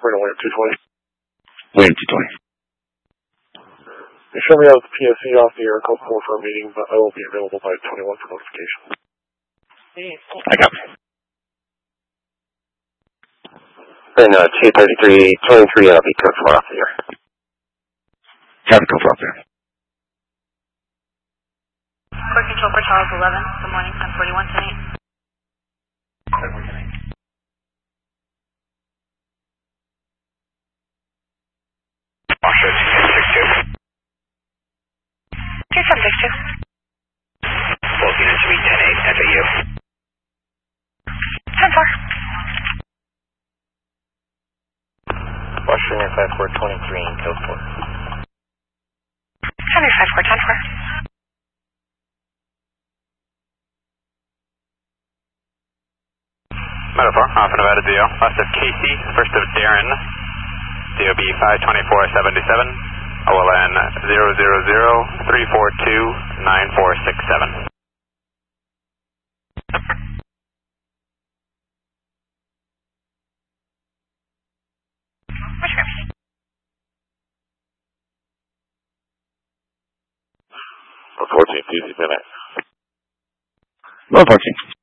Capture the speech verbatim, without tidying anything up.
We're going to William two twenty. William two twenty. Make sure we have the P S C off the air, call four for a meeting, but I will be available by twenty-one for notification. I got it. And uh, two thirty-three, twenty-three, I'll be code four off the air. Have a code four off there. Core control for Charles eleven, good morning, ten forty-one tonight. two seven six two. Both units read ten eight, F A U. ten four. Washington five four twenty-three and code four. Henry five four ten four. Metaphor, off and about a D O. Last of Casey, first of Darren. D O B five twenty-four seventy-seven. O L N zero zero zero three four two nine four six seven. fourteen, T C minute. one fourteen.